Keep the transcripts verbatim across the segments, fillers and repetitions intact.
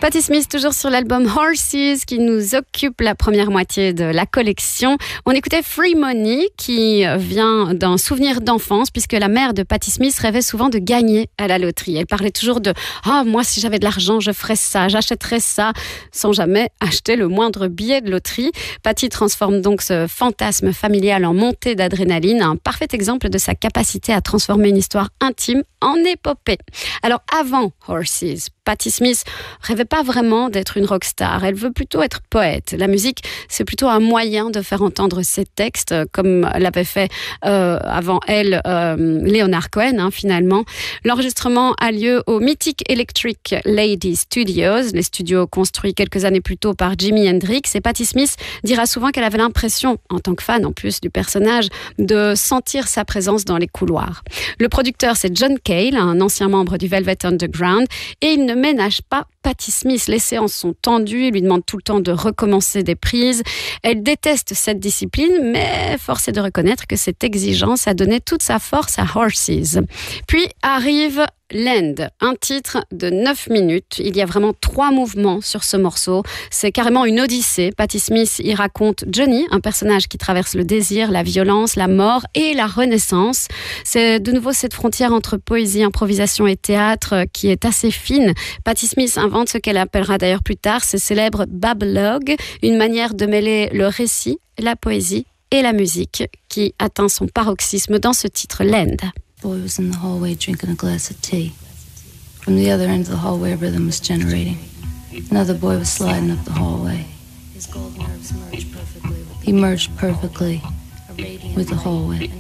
Patti Smith, toujours sur l'album Horses, qui nous occupe la première moitié de la collection. On écoutait Free Money, qui vient d'un souvenir d'enfance, puisque la mère de Patti Smith rêvait souvent de gagner à la loterie. Elle parlait toujours de « Ah, oh, moi, si j'avais de l'argent, je ferais ça, j'achèterais ça », sans jamais acheter le moindre billet de loterie. Patti transforme donc ce fantasme familial en montée d'adrénaline, un parfait exemple de sa capacité à transformer une histoire intime en épopée. Alors, avant Horses, Patti Smith rêvait pas vraiment d'être une rockstar. Elle veut plutôt être poète. La musique, c'est plutôt un moyen de faire entendre ses textes, comme l'avait fait euh, avant elle euh, Leonard Cohen, hein, finalement. L'enregistrement a lieu au mythique Electric Lady Studios, les studios construits quelques années plus tôt par Jimi Hendrix. Et Patti Smith dira souvent qu'elle avait l'impression, en tant que fan en plus du personnage, de sentir sa présence dans les couloirs. Le producteur, c'est John Cale, un ancien membre du Velvet Underground, et il ne ménage pas Patti Smith. Les séances sont tendues, il lui demande tout le temps de recommencer des prises. Elle déteste cette discipline, mais force est de reconnaître que cette exigence a donné toute sa force à Horses. Puis arrive Land, un titre de neuf minutes. Il y a vraiment trois mouvements sur ce morceau. C'est carrément une odyssée. Patti Smith y raconte Johnny, un personnage qui traverse le désir, la violence, la mort et la renaissance. C'est de nouveau cette frontière entre poésie, improvisation et théâtre qui est assez fine. Patti Smith invente ce qu'elle appellera d'ailleurs plus tard ses célèbres bablogues, une manière de mêler le récit, la poésie et la musique qui atteint son paroxysme dans ce titre Land. Boy was in the hallway drinking a glass of tea. From the other end of the hallway, a rhythm was generating. Another boy was sliding up the hallway. His gold nerves merged perfectly. He merged perfectly with the hallway.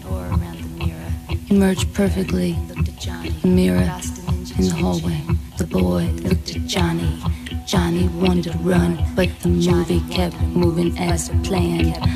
He merged perfectly the mirror in the hallway. The boy looked at Johnny. Johnny wanted to run, but the movie kept moving as planned.